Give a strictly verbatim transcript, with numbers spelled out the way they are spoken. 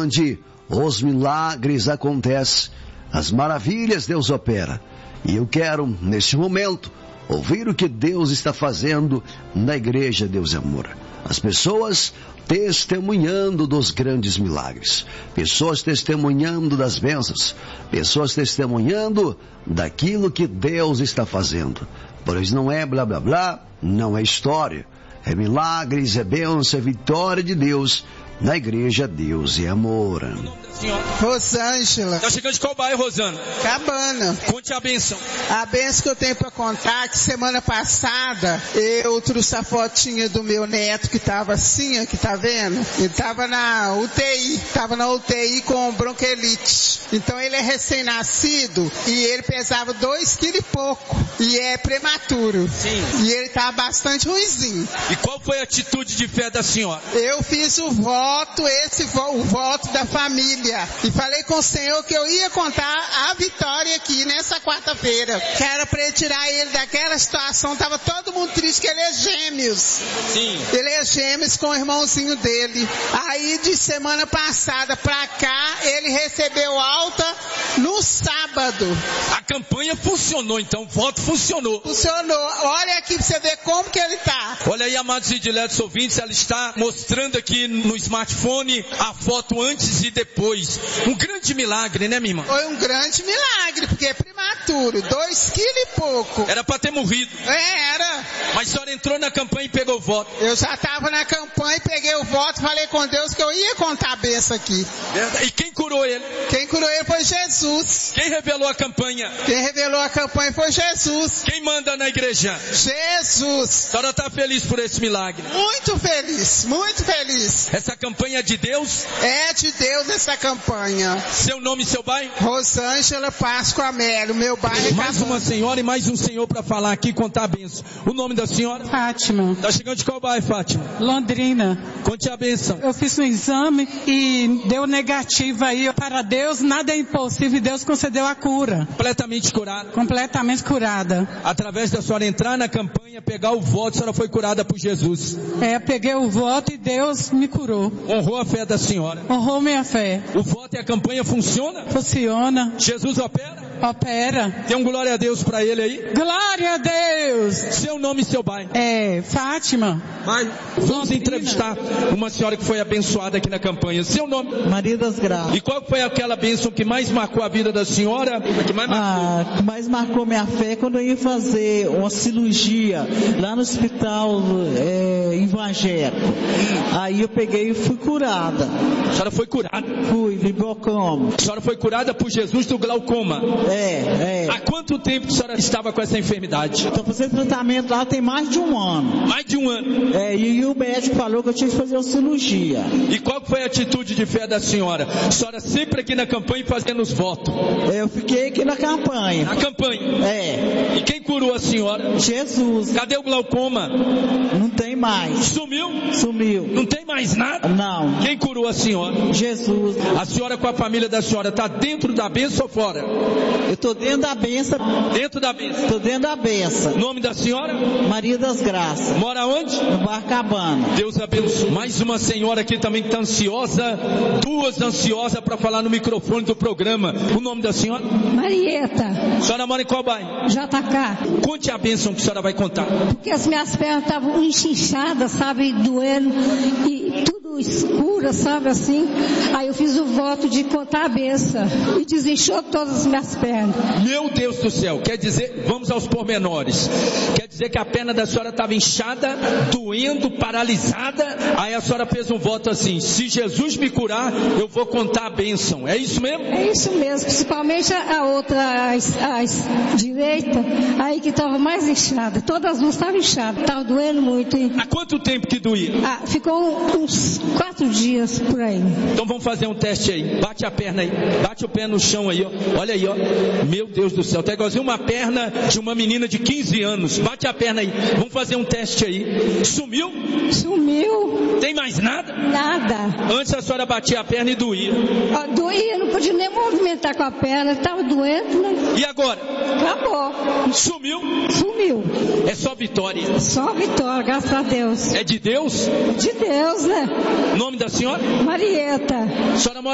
onde os milagres acontecem, as maravilhas Deus opera. E eu quero, neste momento, ouvir o que Deus está fazendo na igreja Deus é Amor. As pessoas testemunhando dos grandes milagres, pessoas testemunhando das bênçãos, pessoas testemunhando daquilo que Deus está fazendo. Pois não é blá blá blá, não é história, é milagres, é bênção, é vitória de Deus na igreja Deus é Amor. Rosângela. Tá chegando de qual bairro, Rosana? Cabana. Conte a bênção. A bênção que eu tenho para contar, que semana passada eu trouxe a fotinha do meu neto que estava assim, ó, que tá vendo? Ele estava na U T I, estava na U T I com bronquiolite. Então ele é recém-nascido e ele pesava dois quilos e pouco. E é prematuro. Sim. E ele estava bastante ruinzinho. E qual foi a atitude de fé da senhora? Eu fiz o voto, esse vo, o voto da família. E falei com o Senhor que eu ia contar a vitória aqui nessa quarta-feira. Que era para ele tirar ele daquela situação. Tava todo mundo triste que ele é gêmeos. Sim. Ele é gêmeos com o irmãozinho dele. Aí de semana passada pra cá, ele recebeu alta no sábado. A campanha funcionou, então o voto funcionou. Funcionou. Olha aqui pra você ver como que ele tá. Olha aí, amados e diletos ouvintes, ela está mostrando aqui no smartphone a foto antes e depois. Um grande milagre, né, minha irmã? Foi um grande milagre, porque é prematuro, dois quilos e pouco. Era para ter morrido. É, era. Mas a senhora entrou na campanha e pegou o voto. Eu já estava na campanha, peguei o voto, falei com Deus que eu ia contar a benção aqui. E quem curou ele? Quem curou ele foi Jesus. Quem revelou a campanha? Quem revelou a campanha foi Jesus. Quem manda na igreja? Jesus. A senhora está feliz por esse milagre? Muito feliz, muito feliz. Essa campanha é de Deus? É de Deus essa campanha. Seu nome e seu bairro? Rosângela Páscoa Amélio, meu bairro é Mais Cabana. uma senhora e mais um senhor para falar aqui e contar a bênção. O nome da senhora? Fátima. Tá chegando de qual bairro, Fátima? Londrina. Conte a bênção. Eu fiz um exame e deu negativo aí. Para Deus nada é impossível e Deus concedeu a cura. Completamente curada. Completamente curada. Através da senhora entrar na campanha, pegar o voto, a senhora foi curada por Jesus. É, peguei o voto e Deus me curou. Honrou a fé da senhora. Honrou minha fé. O voto e a campanha funciona? Funciona. Jesus opera? Opera. Tem um glória a Deus para ele aí? Glória a Deus. Seu nome e seu bairro? É, Fátima. Vai. Vamos entrevistar uma senhora que foi abençoada aqui na campanha. Seu nome? Maria das Graças. E qual foi aquela bênção que mais marcou a vida da senhora? Que mais marcou? Ah, que mais marcou minha fé quando eu ia fazer uma cirurgia lá no hospital é, evangélico. Aí eu peguei e fui curada. A senhora foi curada? Fui, de glaucoma. A senhora foi curada por Jesus do glaucoma? É, é. Há quanto tempo a senhora estava com essa enfermidade? Estou fazendo tratamento lá tem mais de um ano. Mais de um ano? É, e, e o médico falou que eu tinha que fazer uma cirurgia. E qual foi a atitude de fé da senhora? A senhora sempre aqui na campanha fazendo os votos? É, eu fiquei aqui na campanha. Na campanha? É. E quem curou a senhora? Jesus. Cadê o glaucoma? Não tem mais. Sumiu? Sumiu. Não tem mais nada? Não. Quem curou a senhora? Jesus. A senhora com a família da senhora está dentro da bênção ou fora? Eu estou dentro da benção. Dentro da bênção? Estou dentro da benção. Nome da senhora? Maria das Graças. Mora onde? No bairro Cabana. Deus abençoe. Mais uma senhora aqui também que está ansiosa. Duas ansiosas para falar no microfone do programa. O nome da senhora? Marieta. A senhora mora em qual bairro? J K. Conte a bênção que a senhora vai contar. Porque as minhas pernas estavam inchinchadas, sabe, doendo e tudo escura, sabe, assim. Aí eu fiz o voto de contar a bênção e desinchou todas as minhas pernas. Meu Deus do céu, quer dizer, vamos aos pormenores. Quer dizer que a perna da senhora estava inchada, doendo, paralisada. Aí a senhora fez um voto assim: se Jesus me curar, eu vou contar a bênção. É isso mesmo? É isso mesmo, principalmente a outra, a, a direita, aí que estava mais inchada. Todas as duas estavam inchadas, estava doendo muito. Hein? Há quanto tempo que doía? Ah, ficou uns quatro dias por aí. Então vamos fazer um teste aí. Bate a perna aí, bate o pé no chão aí, ó. Olha aí, ó. Meu Deus do céu, tá igualzinho uma perna de uma menina de quinze anos. Bate a perna aí. Vamos fazer um teste aí. Sumiu? Sumiu. Tem mais nada? Nada. Antes a senhora batia a perna e doía. Ah, doía, não podia nem movimentar com a perna, estava doendo, né? E agora? Acabou. Sumiu? Sumiu. É só vitória. Só vitória, graças a Deus. É de Deus? De Deus, né? Nome da senhora? Marieta. A senhora mora